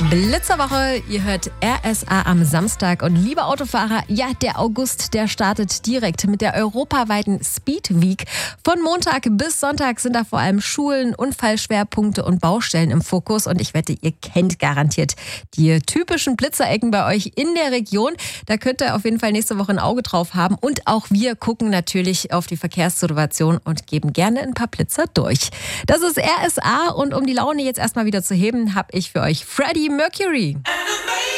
Blitzerwoche, ihr hört RSA am Samstag. Und liebe Autofahrer, ja, der August, der startet direkt mit der europaweiten Speed Week. Von Montag bis Sonntag sind da vor allem Schulen, Unfallschwerpunkte und Baustellen im Fokus. Und ich wette, ihr kennt garantiert die typischen Blitzerecken bei euch in der Region. Da könnt ihr auf jeden Fall nächste Woche ein Auge drauf haben. Und auch wir gucken natürlich auf die Verkehrssituation und geben gerne ein paar Blitzer durch. Das ist RSA und um die Laune jetzt erstmal wieder zu heben, habe ich für euch Freddie Mercury.